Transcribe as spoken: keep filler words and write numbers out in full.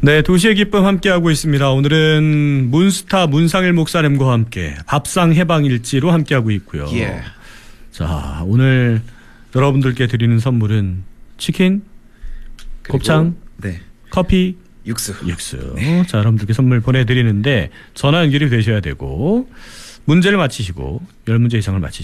네, 도시의 기쁨 함께하고 있습니다. 오늘은 문스타 문상일 목사님과 함께 밥상 해방일지로 함께하고 있고요. 예. 자, 오늘 여러분들께 드리는 선물은 치킨, 곱창, 네. 커피, 육수. 육수. 네. 자, 여러분들께 선물 보내드리는데 전화 연결이 되셔야 되고 문제를 맞히시고 열 문제 이상을 맞히시고